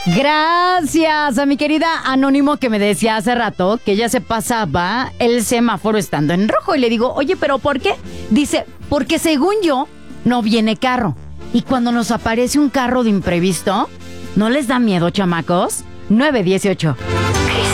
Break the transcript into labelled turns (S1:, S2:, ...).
S1: Gracias a mi querida Anónimo que me decía hace rato que ya se pasaba el semáforo estando en rojo. Y le digo, oye, ¿pero por qué? Dice, porque según yo, no viene carro. Y cuando nos aparece un carro de imprevisto, ¿no les da miedo, chamacos? 918.